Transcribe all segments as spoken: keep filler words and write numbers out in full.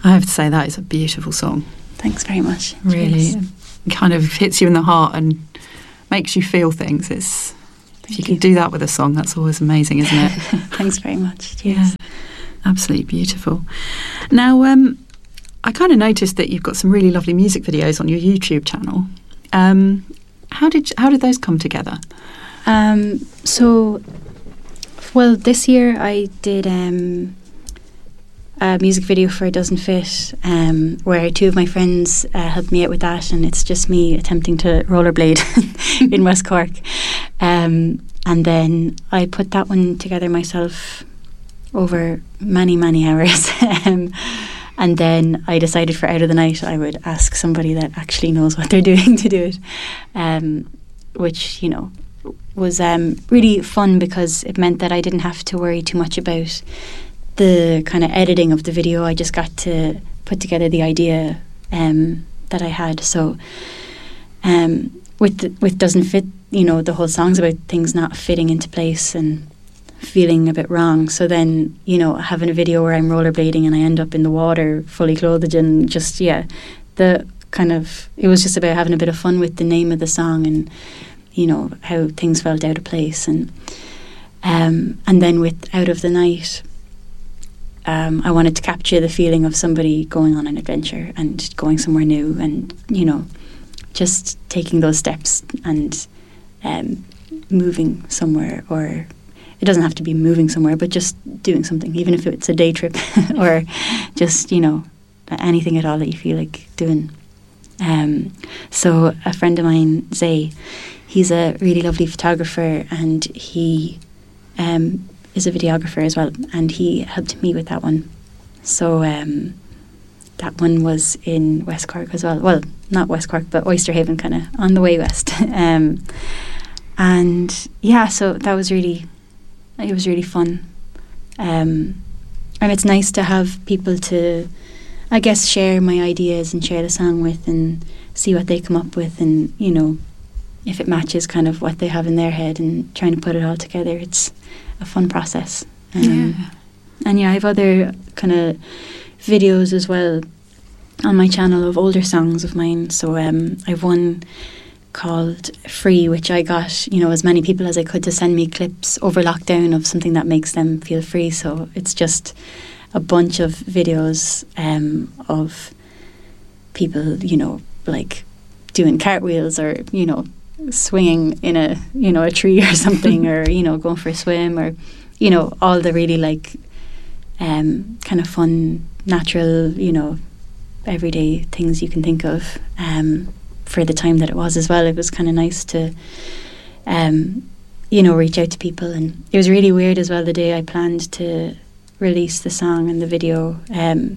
I have to say that is a beautiful song. Thanks very much. Really, it kind of hits you in the heart and makes you feel things. It's If you can do that with a song, that's always amazing, isn't it? Thanks very much. Cheers. Yeah, absolutely beautiful. Now, um, I kind of noticed that you've got some really lovely music videos on your YouTube channel. Um, how did how did those come together? Um, so, well, this year I did um, a music video for Doesn't Fit, um, where two of my friends uh, helped me out with that, and it's just me attempting to rollerblade in West Cork. Um, and then I put that one together myself over many, many hours. um, and then I decided for Out of the Night I would ask somebody that actually knows what they're doing to do it, um, which, you know, was um, really fun because it meant that I didn't have to worry too much about the kind of editing of the video. I just got to put together the idea um, that I had. So um, with the, with Doesn't Fit, you know, the whole song's about things not fitting into place and feeling a bit wrong. So then, you know, having a video where I'm rollerblading and I end up in the water fully clothed and just, yeah, the kind of, it was just about having a bit of fun with the name of the song and, you know, how things felt out of place. And um, and then with Out of the Night, um, I wanted to capture the feeling of somebody going on an adventure and going somewhere new and, you know, just taking those steps and um, moving somewhere, or it doesn't have to be moving somewhere, but just doing something, even if it's a day trip or just, you know, anything at all that you feel like doing. Um, so a friend of mine, Zay, he's a really lovely photographer, and he um, is a videographer as well, and he helped me with that one. So um, that one was in West Cork as well. Well, not West Cork, but Oysterhaven, kind of on the way west. um, and yeah, so that was really, it was really fun. Um, and it's nice to have people to, I guess, share my ideas and share the song with and see what they come up with, and, you know, if it matches kind of what they have in their head and trying to put it all together. It's a fun process. Um, yeah. And yeah, I have other kind of videos as well on my channel of older songs of mine. So um, I've one called Free, which I got, you know, as many people as I could to send me clips over lockdown of something that makes them feel free. So it's just a bunch of videos um, of people, you know, like doing cartwheels or, you know, swinging in a, you know, a tree or something, or, you know, going for a swim, or, you know, all the really like um, kind of fun, natural, you know, everyday things you can think of. Um, for the time that it was as well, it was kind of nice to, um, you know, reach out to people. And it was really weird as well, the day I planned to release the song and the video, um,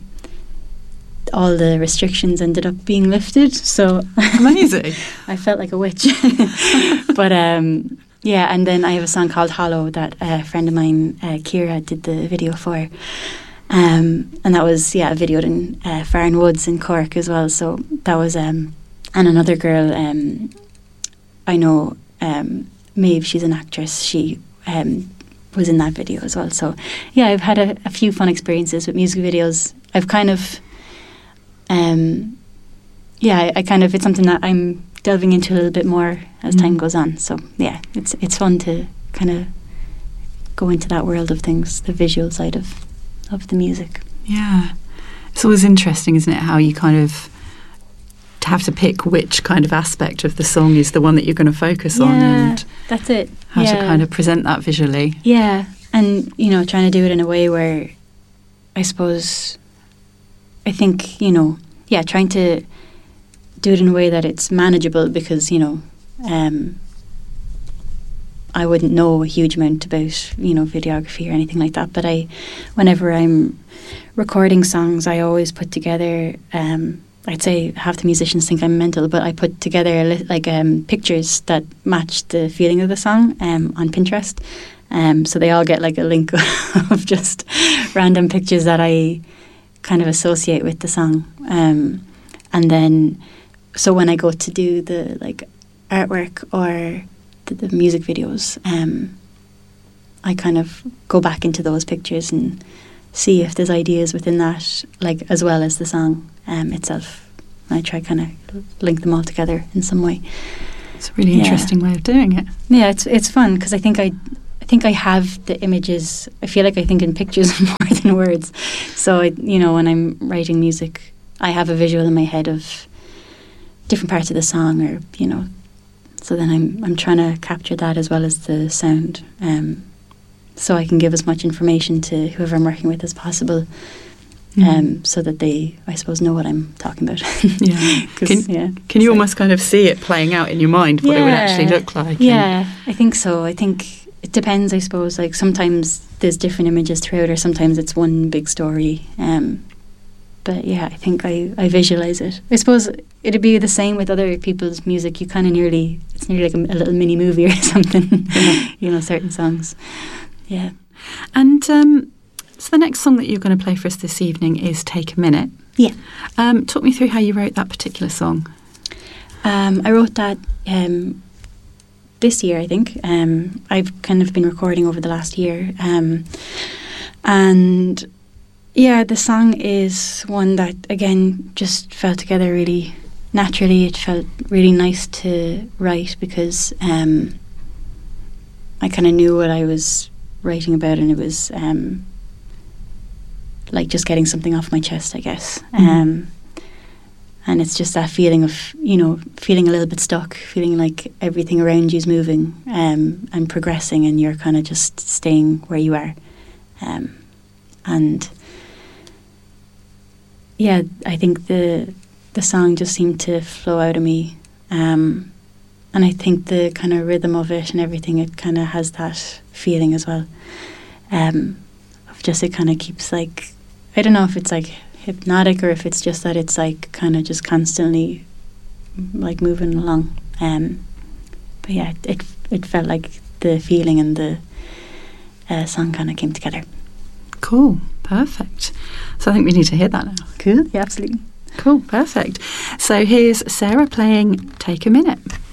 all the restrictions ended up being lifted. So amazing. I felt like a witch. But um, yeah, and then I have a song called Hollow that a friend of mine, uh, Kira, did the video for. Um, and that was, yeah, videoed in uh, Farn Woods in Cork as well. So that was, um, and another girl, um, I know, um, Maeve, she's an actress, she um, was in that video as well. So yeah, I've had a, a few fun experiences with music videos. I've kind of, um, yeah, I, I kind of, it's something that I'm delving into a little bit more as mm. time goes on. So yeah, it's it's fun to kind of go into that world of things, the visual side of of the music. Yeah, it's always interesting, isn't it, how you kind of have to pick which kind of aspect of the song is the one that you're going to focus yeah, on, and that's it. How yeah. to kind of present that visually. Yeah, and, you know, trying to do it in a way where, I suppose, I think, you know, yeah, trying to do it in a way that it's manageable, because, you know, um, I wouldn't know a huge amount about, you know, videography or anything like that. But I, whenever I'm recording songs, I always put together, um, I'd say half the musicians think I'm mental, but I put together a li- like um, pictures that match the feeling of the song um, on Pinterest. Um, so they all get like a link of just random pictures that I kind of associate with the song. Um, and then, so when I go to do the like artwork or the, the music videos, um, I kind of go back into those pictures and see if there's ideas within that, like as well as the song um, itself. I try kind of link them all together in some way. It's a really Yeah. interesting way of doing it. Yeah, it's it's fun because I think I, I think I have the images. I feel like I think in pictures more than words. So I, you know, when I'm writing music, I have a visual in my head of different parts of the song, or you know. So then I'm I'm trying to capture that as well as the sound, um, so I can give as much information to whoever I'm working with as possible. Mm. Um, so that they, I suppose, know what I'm talking about. Yeah. 'Cause, Can, yeah. can you So- almost kind of see it playing out in your mind, what it would Yeah. actually look like? and- Yeah, I think so. I think it depends, I suppose. Like sometimes there's different images throughout, or sometimes it's one big story. Um, but yeah, I think I, I visualize it. I suppose it'd be the same with other people's music. You kind of nearly, it's nearly like a, a little mini movie or something, you know, certain songs. Yeah. And um, so the next song that you're going to play for us this evening is Take a Minute. Yeah. Um, talk me through how you wrote that particular song. Um, I wrote that um, this year, I think. Um, I've kind of been recording over the last year. Um, and yeah, the song is one that, again, just fell together really naturally. It felt really nice to write because um, I kind of knew what I was writing about, and it was um, like just getting something off my chest, I guess. Mhm. Um, and it's just that feeling of, you know, feeling a little bit stuck, feeling like everything around you is moving um, and progressing, and you're kind of just staying where you are. Um, and yeah, I think the the song just seemed to flow out of me. Um, and I think the kind of rhythm of it and everything, it kind of has that feeling as well. Um, of just, it kind of keeps like, I don't know if it's like hypnotic or if it's just that it's like kind of just constantly like moving along. Um, but yeah, it, it it felt like the feeling and the uh, song kind of came together. Cool. Perfect. So I think we need to hear that now. Cool. Yeah, absolutely. Cool. Perfect. So here's Sarah playing Take a Minute.